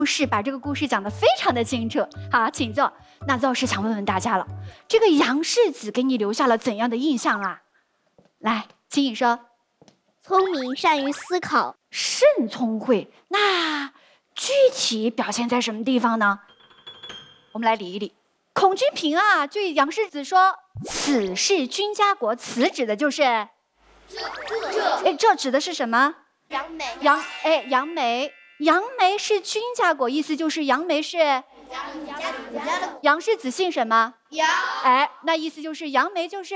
故事把这个故事讲得非常的清楚。好，请坐。那邹老师想问问大家了，这个杨世子给你留下了怎样的印象啊？来，请你说。 聪明，善于思考， 甚聪慧。那具体表现在什么地方呢？我们来理一理。孔君平啊，对杨世子说：“此是君家国。”此指的就是这指的是什么？ 杨梅。 杨梅。杨梅是君家国，意思就是杨梅是杨世子姓什么？ 杨。 那意思就是杨梅就是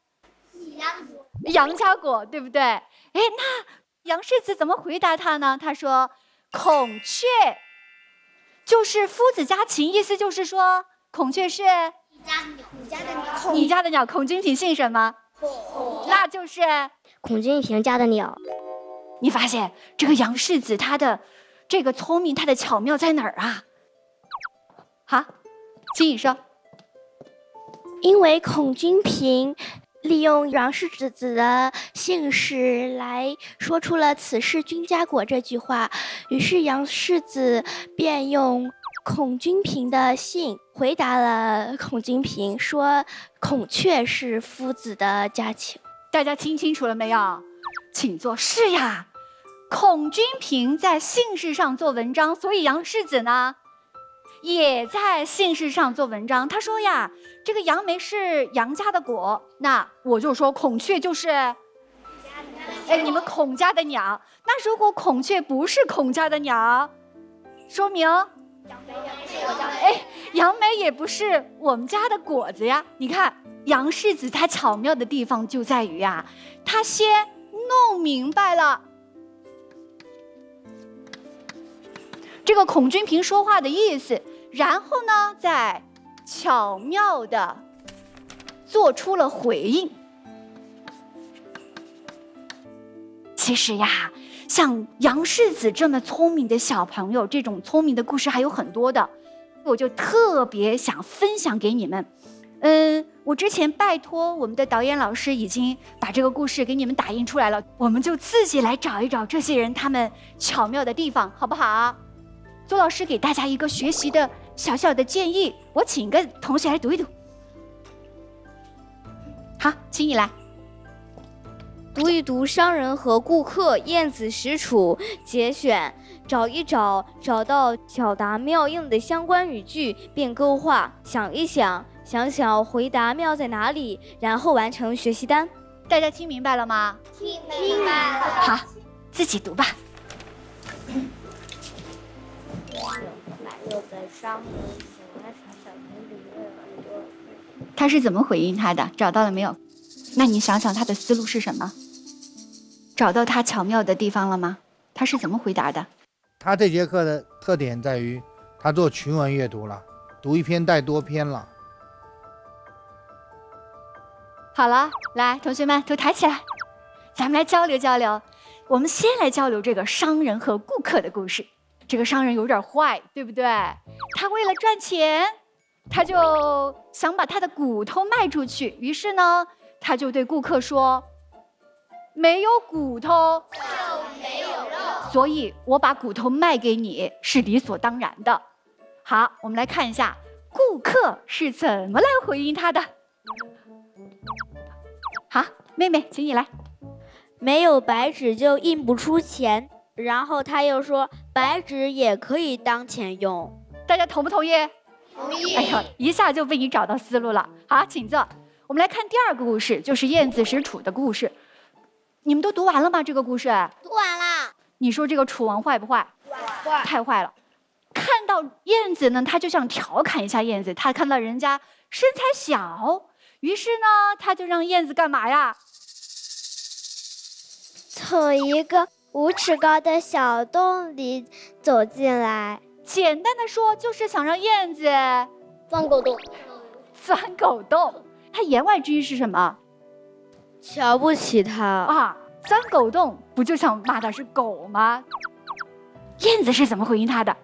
杨家国，对不对？那杨世子怎么回答他呢？他说：“孔雀就是夫子家禽，意思就是说孔雀是你家的鸟。孔君平姓什么？那就是孔君平家的鸟。” 你发现这个杨世子他的这个聪明，他的巧妙在哪儿啊？好，请你说。 因为孔君平利用杨世子的姓氏来说出了此是君家国这句话，于是杨世子便用孔君平的姓回答了孔君平，说孔雀是夫子的家禽。 大家听清楚了没有？请坐。是呀，孔君平在姓氏上做文章，所以杨世子呢也在姓氏上做文章。他说呀，这个杨梅是杨家的果，那我就说孔雀就是你们孔家的鸟。那如果孔雀不是孔家的鸟，说明杨梅也不是我们家的果子呀。你看杨世子他巧妙的地方就在于啊，他先弄明白了这个孔君平说话的意思，然后呢再巧妙的做出了回应。其实呀，像杨世子这么聪明的小朋友，这种聪明的故事还有很多的，我就特别想分享给你们。我之前拜托我们的导演老师已经把这个故事给你们打印出来了，我们就自己来找一找这些人他们巧妙的地方，好不好？邹老师给大家一个学习的小小的建议，我请一个同学来读一读。好，请你来读一读商人和顾客晏子使楚节选，找一找，找到巧达妙应的相关语句便勾画，想一想，想想回答妙在哪里，然后完成学习单。 大家听明白了吗？ 听明白了。 好，自己读吧。 有个商人喜欢小熊理论很多。 他是怎么回应他的？找到了没有？那你想想他的思路是什么？找到他巧妙的地方了吗？他是怎么回答的？ 他这节课的特点在于他做群文阅读了，读一篇带多篇了。 好了，来，同学们都抬起来，咱们来交流交流。我们先来交流这个商人和顾客的故事。这个商人有点坏，对不对？他为了赚钱，他就想把他的骨头卖出去，于是呢，他就对顾客说：“没有骨头就没有肉， 所以我把骨头卖给你是理所当然的。”好，我们来看一下顾客是怎么来回应他的。好，妹妹，请你来。 没有白纸就印不出钱，然后他又说白纸也可以当钱用。 大家同不同意？ 同意。 哎呀，一下就被你找到思路了。好，请坐。我们来看第二个故事，就是晏子使楚的故事。你们都读完了吗？这个故事读完了。 你说这个楚王坏不坏？ 坏。 太坏了。看到晏子呢，他就想调侃一下晏子。他看到人家身材小，于是呢，他就让晏子干嘛呀？ 从一个5尺高的小洞里走进来。 简单的说，就是想让晏子钻狗洞。 钻狗洞。他言外之意是什么？ 瞧不起他啊！钻狗洞不就想骂他是狗吗？晏子是怎么回应他的？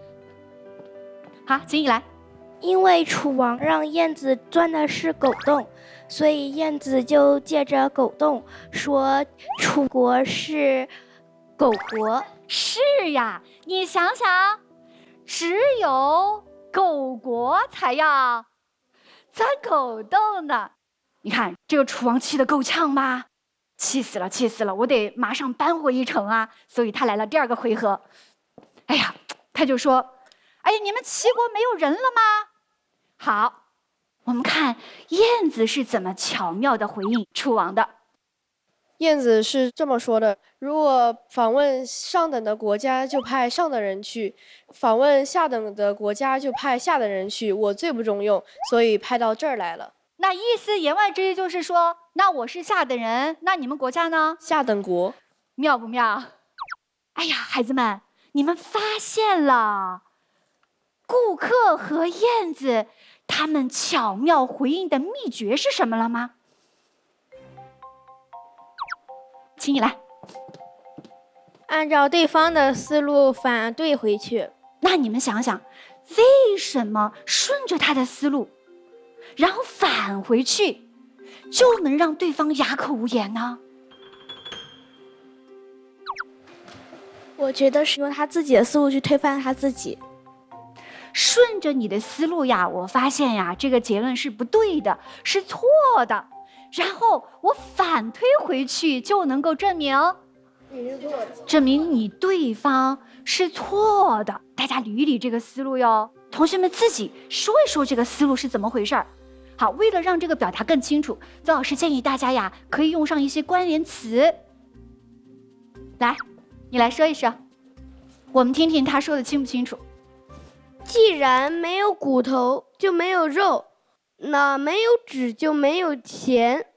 好，请你来。 因为楚王让晏子钻的是狗洞，所以晏子就借着狗洞说楚国是狗国。 是呀，你想想， 只有狗国才要钻狗洞呢。你看这个楚王气得够呛吧？气死了，气死了！我得马上扳回一城啊！所以他来了第2个回合。哎呀，他就说：“哎呀，你们齐国没有人了吗？”好，我们看燕子是怎么巧妙地回应楚王的。 燕子是这么说的：如果访问上等的国家，就派上等人去；访问下等的国家，就派下等人去。我最不中用，所以派到这儿来了。 那意思言外之意就是说，那我是下等人，那你们国家呢？ 下等国， 妙不妙？哎呀，孩子们，你们发现了顾客和燕子他们巧妙回应的秘诀是什么了吗？请你来。 按照对方的思路反对回去。 那你们想想，为什么顺着他的思路，然后返回去，就能让对方哑口无言呢？ 我觉得是用他自己的思路去推翻他自己。 顺着你的思路呀，我发现呀，这个结论是不对的，是错的。然后我反推回去，就能够证明你对方是错的。大家捋一捋这个思路哟，同学们自己说一说这个思路是怎么回事儿。好，为了让这个表达更清楚，邹老师建议大家呀，可以用上一些关联词。来，你来说一说，我们听听他说的清不清楚。 既然没有骨头就没有肉，那没有纸就没有钱。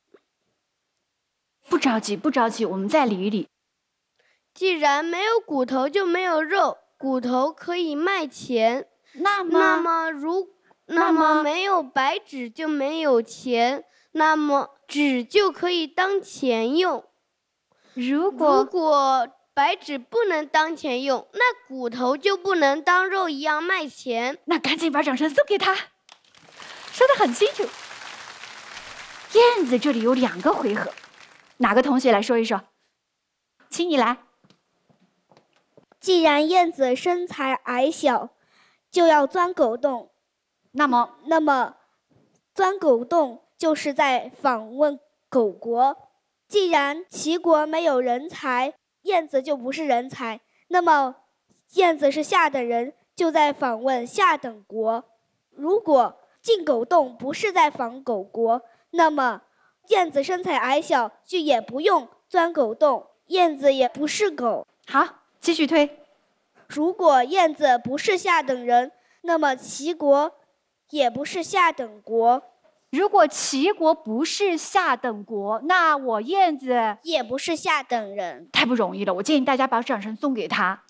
不着急，不着急，我们再捋一捋。 既然没有骨头就没有肉，骨头可以卖钱。 那么没有白纸就没有钱，那么纸就可以当钱用。 如果白纸不能当钱用，那骨头就不能当肉一样卖钱。 那赶紧把掌声送给他，说得很清楚。燕子这里有2个回合，哪个同学来说一说？请你来。 既然燕子身材矮小，就要钻狗洞。 那么钻狗洞就是在访问狗国。既然齐国没有人才，燕子就不是人才，那么燕子是下等人，就在访问下等国。如果进狗洞不是在访狗国，那么燕子身材矮小，就也不用钻狗洞，燕子也不是狗。 好，继续推。 如果燕子不是下等人，那么齐国也不是下等国。 如果齐国不是下等国，那我燕子也不是下等人。 太不容易了，我建议大家把掌声送给他。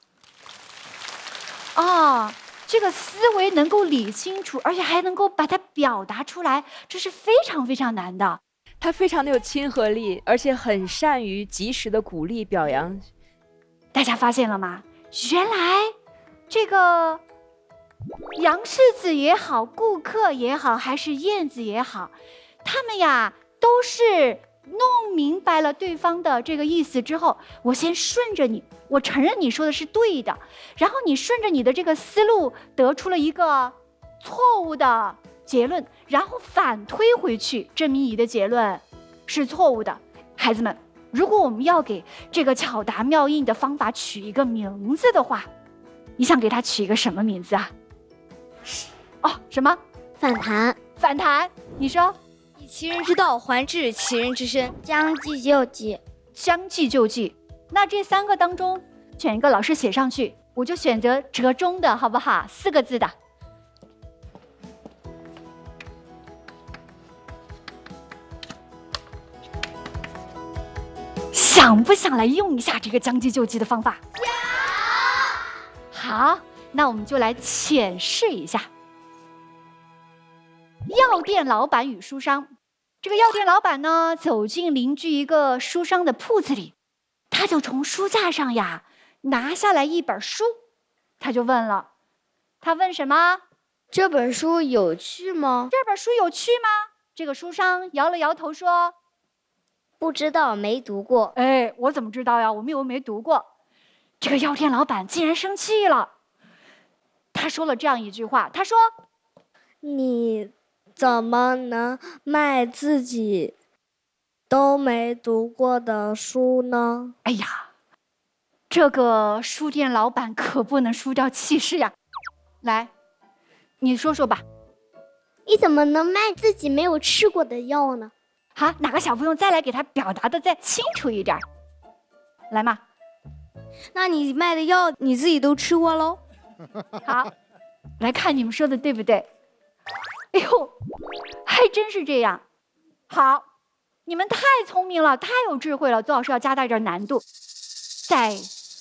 这个思维能够理清楚，而且还能够把它表达出来，这是非常非常难的。 他非常的有亲和力，而且很善于及时的鼓励表扬。 大家发现了吗？原来这个杨世子也好，顾客也好，还是燕子也好，他们呀都是弄明白了对方的这个意思之后，我先顺着你，我承认你说的是对的，然后你顺着你的这个思路得出了一个错误的结论，然后反推回去，证明你的结论是错误的。孩子们，如果我们要给这个巧答妙应的方法取一个名字的话，你想给它取一个什么名字啊？什么？ 反弹。 反弹，你说？ 以其人之道还治其人之身， 将计就计。 将计就计。那这3个当中选一个，老师写上去，我就选择折中的，好不好？4个字的。想不想来用一下这个将计就计的方法？好，那我们就来浅试一下。药店老板与书商，这个药店老板呢，走进邻居一个书商的铺子里，他就从书架上呀拿下来一本书，他就问了，他问什么？ 这本书有趣吗？ 这本书有趣吗？这个书商摇了摇头说， 不知道，没读过。 哎，我怎么知道呀？我们又没读过。这个药店老板竟然生气了， 他说了这样一句话，他说：“ 你怎么能卖自己都没读过的书呢？” 哎呀，这个书店老板可不能输掉气势呀！来，你说说吧。 你怎么能卖自己没有吃过的药呢？ 好，哪个小朋友再来给他表达的再清楚一点？来嘛。 那你卖的药你自己都吃过喽？ 好，来看你们说的对不对？哎呦，还真是这样。好，你们太聪明了，太有智慧了。邹老师要加大一点难度。在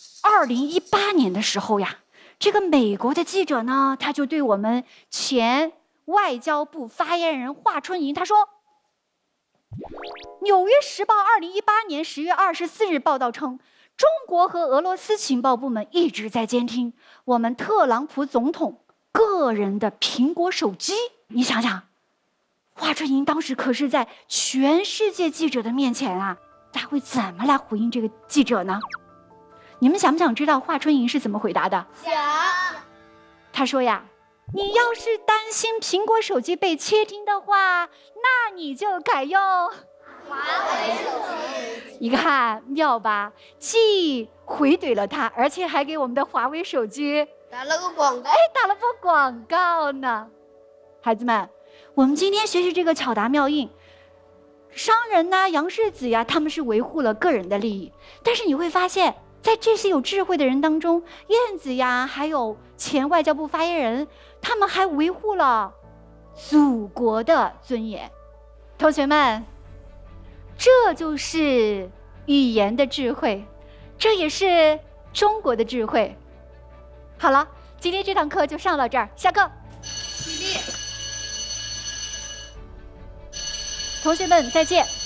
2018年的时候呀，这个美国的记者呢，他就对我们前外交部发言人华春莹他说，《纽约时报》2018年10月24日报道称，中国和俄罗斯情报部门一直在监听我们特朗普总统个人的苹果手机。你想想，华春莹当时可是在全世界记者的面前啊，他会怎么来回应这个记者呢？你们想不想知道华春莹是怎么回答的？ 想。 他说呀，你要是担心苹果手机被窃听的话，那你就改用华为手机。 你看妙吧？既回怼了他，而且还给我们的华为手机打了个广告。 打了波广告呢。孩子们，我们今天学习这个巧达妙应，商人呐、杨世子呀，他们是维护了个人的利益，但是你会发现，在这些有智慧的人当中，燕子呀，还有前外交部发言人，他们还维护了祖国的尊严。同学们，这就是语言的智慧，这也是中国的智慧。好了，今天这堂课就上到这儿，下课。起立，同学们再见。